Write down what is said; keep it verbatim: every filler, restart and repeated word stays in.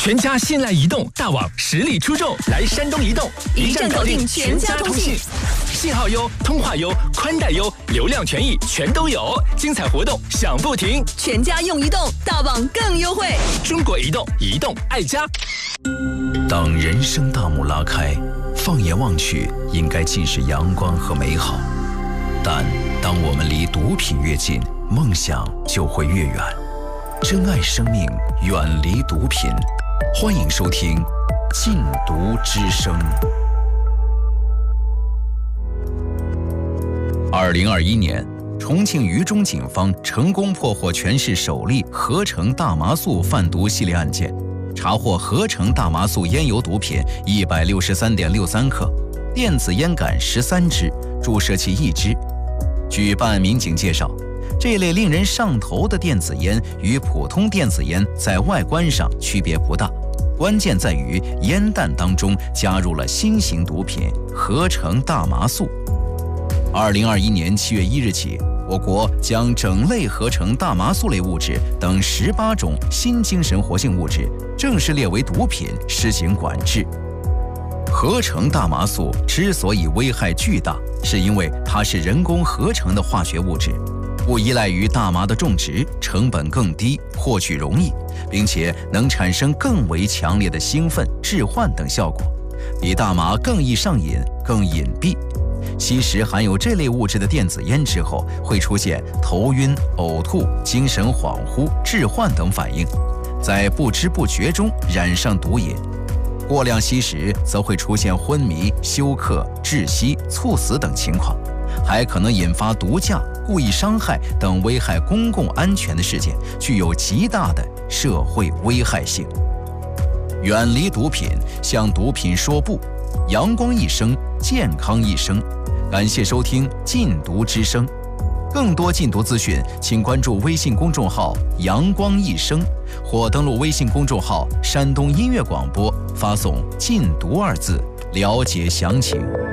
全家信赖移动大网实力出众，来山东移动， 一站搞定全家通信， 信号优、通话优、宽带优，流量权益全都有，精彩活动享不停。 全家用移动，大网更优惠。 中国移动，移动爱家。 当人生大幕拉开，放眼望去，应该尽是阳光和美好。但当我们离毒品越近，梦想就会越远。珍爱生命，远离毒品。欢迎收听《禁毒之声》。二零二一年，重庆渝中警方成功破获全市首例合成大麻素贩毒系列案件，查获合成大麻素烟油毒品一百六十三点六三克，电子烟杆十三支，注射器一支。据办案民警介绍，这类令人上头的电子烟与普通电子烟在外观上区别不大，关键在于烟弹当中加入了新型毒品合成大麻素。二零二一年七月一日起，我国将整类合成大麻素类物质等十八种新精神活性物质正式列为毒品，施行管制。合成大麻素之所以危害巨大，是因为它是人工合成的化学物质，不依赖于大麻的种植，成本更低，获取容易，并且能产生更为强烈的兴奋、致幻等效果，比大麻更易上瘾、更隐蔽。吸食含有这类物质的电子烟之后，会出现头晕、呕吐、精神恍惚、致幻等反应，在不知不觉中染上毒瘾。过量吸食则会出现昏迷、休克、窒息、猝死等情况，还可能引发毒驾、故意伤害等危害公共安全的事件，具有极大的社会危害性。远离毒品，向毒品说不，阳光一生，健康一生。感谢收听《禁毒之声》，更多禁毒资讯，请关注微信公众号“阳光一生”，或登录微信公众号“山东音乐广播”，发送“禁毒”二字，了解详情。